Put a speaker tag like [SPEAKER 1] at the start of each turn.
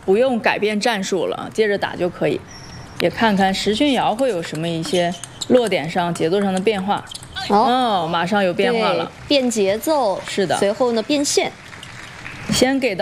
[SPEAKER 1] 不用改变战术了，接着打就可以。也看看时讯瑶会有什么一些落点上、节奏上的变化。哦，马上有变化了，
[SPEAKER 2] 变节奏，
[SPEAKER 1] 是的。
[SPEAKER 2] 随后呢变线，
[SPEAKER 1] 先给到。